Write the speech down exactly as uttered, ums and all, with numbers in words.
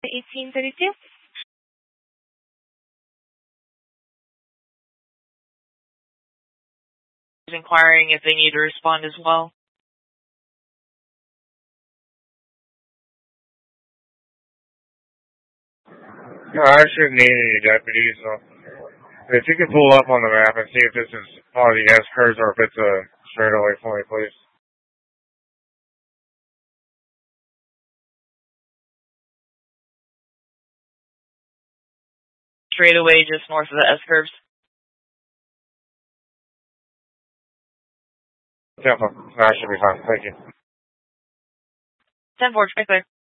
eighteen thirty-two. Inquiring if they need to respond as well. No, I shouldn't need any deputies. So if you can pull up on the map and see if this is one of the S curves or if it's a straightaway for me, please. Straight away just north of the S curves. Yeah, that should be fine. Thank you. ten four, clear.